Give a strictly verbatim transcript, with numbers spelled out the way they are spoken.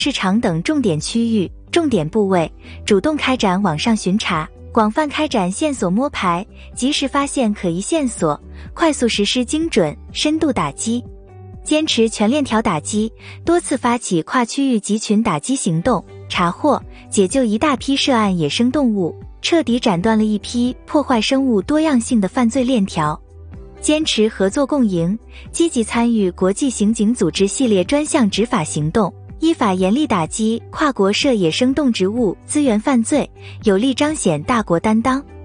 市场等重点区域、重点部位，主动开展网上巡查，广泛开展线索摸排，及时发现可疑线索，快速实施精准、深度打击。坚持全链条打击，多次发起跨区域集群打击行动，查获、解救一大批涉案野生动物，彻底斩断了一批破坏生物多样性的犯罪链条。坚持合作共赢，积极参与国际刑警组织系列专项执法行动，依法严厉打击跨国涉野生动植物资源犯罪，有力彰显大国担当。